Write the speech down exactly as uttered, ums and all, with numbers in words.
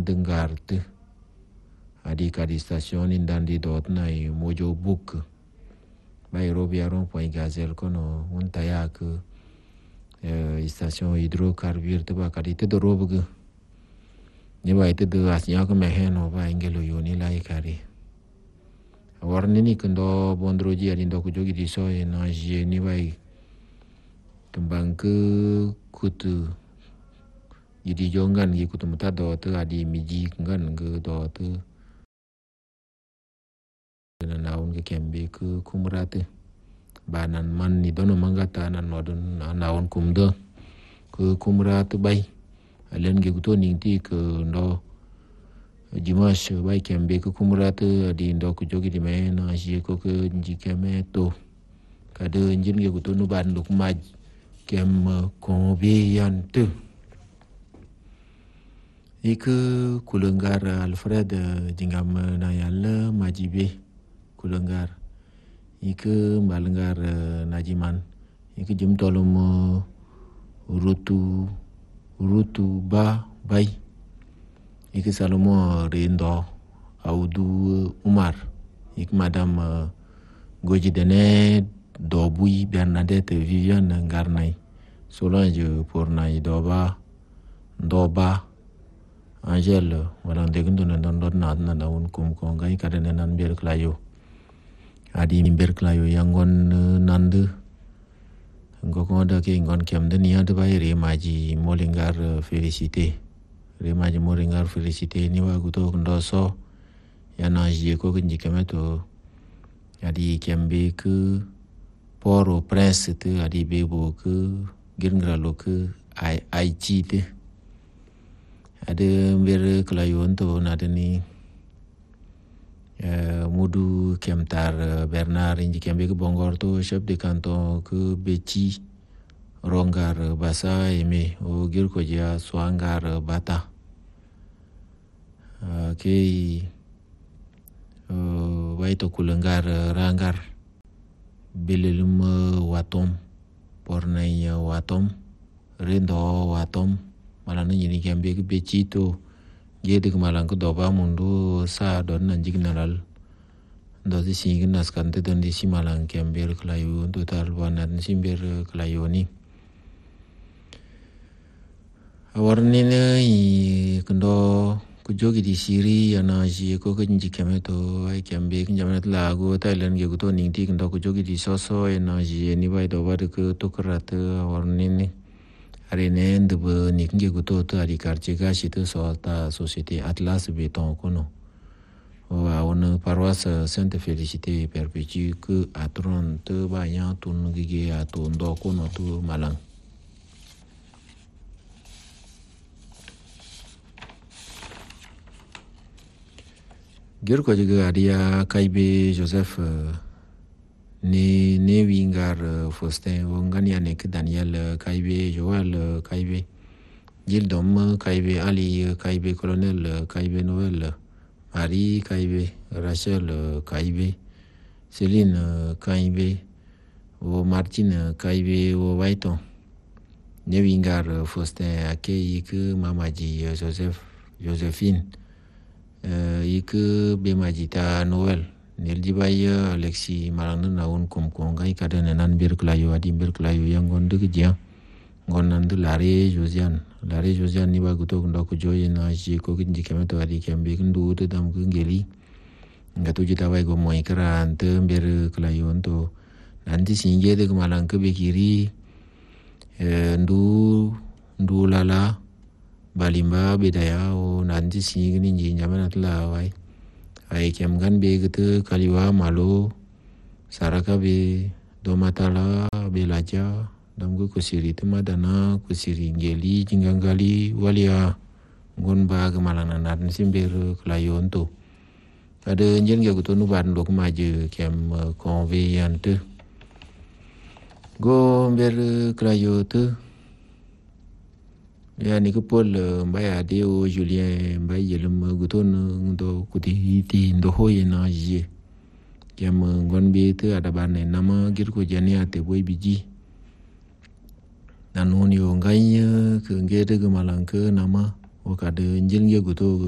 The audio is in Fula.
dengarte adi kadi station indandi dot nai mojo book bai robia ron point gazel kono untaya ke station hydrocarbure te ba kadi te dorobge ni bai te do asnya ko meheno ba ingelo yoni lai kari warni ni kendo bondroji adi ndo kujogi di so na je ni bai kembang ke kutu jadi jongan gi kutu mata do te adi miji ngan ge do te na naun ge kembe ke kumrate banan man ni dono mangata nan nodun naun kumdo ke kumrate bai alen ge kutu ningti ke ndo jimas bai kembe ke kumrate adi ndo kujogi di me na je ko ke nji keme to kade njin ge kutu nu ban luk maj kem conveyan te Iku kulenggar Alfred jingam na yalla majibe kulenggar iku malenggar najiman iku jum tolum rutu rutu ba bai iku salomo rendo audu Umar iku madam goji dene dobui Bernadette Viviane Ngarnay Solange Pornay doba doba Angel wala degundu na don don na na un kum ko ngai kada nan ber klayo adi ber klayo yangon nandu ngoko da ke ngon kem de niya de bai re maji molingar felicité re maji molingar felicité ni wa guto ndo so yana je ko nji kemeto adi kembe ke poro prince te adi bebo ke girngra lo ke ai ai chi te ada ber kelayon tu nada ni uh, mudu kemtar Bernard inji kembe ke Bongor tu chef de canton ke Beci Rongar basa eme o gir ko dia Swangar bata uh, ke uh, waito kulenggar Rangar belelum watom pornai watom rendo watom malang ni ni kembe ke Beci tu gede ke malang ke doba mundu sa don nan jignalal ndo si singin naskan te don di si malang kembe kelayu untuk tar banan simber kelayu ni awarni ni kendo kujogi di siri yana ji ko ke nji kembe to ai kembe ke jamanat lagu Thailand ge kuto ningti kendo kujogi di soso yana ji ni bai doba de ke tukerat awarni ni Arene ndebe niknge guto to ari karchega shite solta société Atlas Béton kono. Wa on paroisse Sainte Félicité Perpétue que atron te bayan tun gige aton do kono tu malang. Gir ko juga dia Kaibe Joseph ne ne wingar Faustin wongani anek Daniel Kaibe Joel Kaibe Gildom Kaibe Ali Kaibe Colonel Kaibe Noël Marie Kaibe Rachel Kaibe Céline Kaibe o Martine Kaibe o Waiton ne wingar Faustin akei ke mamaji Joseph Josephine uh, iku bemajita Noël Nilji baya Alexi malang na un kum kongai kada nan ber klayo adi ber klayo yang gonde kejia gonan tu lari Josian lari Josian ni ba guto ndo ko joye na ji ko kinji kemeto adi kembe kundu te dam kungeli ngatu jita bai go moi kran te ber klayo nto nanti singe de malang ke bekiri ndu ndu lala balimba bedaya o nanti singe ni ji nyamanat la wai ai kem gan be gitu kaliwa malo saraka be do matala be laja damgu kusiri temadana kusiri ngeli jinggangali walia ngon ba gemalana nan simber klayon tu ada njen ge gutu nu ban dok maje kem conveyante go ber klayo tu ya ni ko pol mbay ade o Julien mbay yelum guton ndo kuti ti ndo hoye na je kem ngon be te ada bane nama gir ko jani ate boy biji nanoni o ngai ke ngede ke malang ke nama o kade njil ge guto